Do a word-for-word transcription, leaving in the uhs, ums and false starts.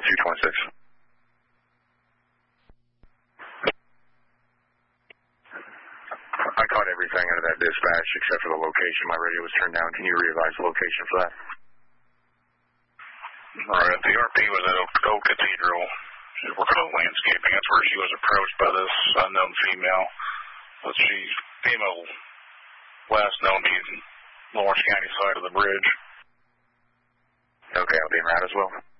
two twenty-six. I caught everything out of that dispatch except for the location. My radio was turned down. Can you realize the location for that? All right. The R P was at Oak, Oak Cathedral. She was working on landscaping. That's where she was approached by this unknown female. But she, female, last known to be Lawrence County side of the bridge. Okay, I'll be in route as well.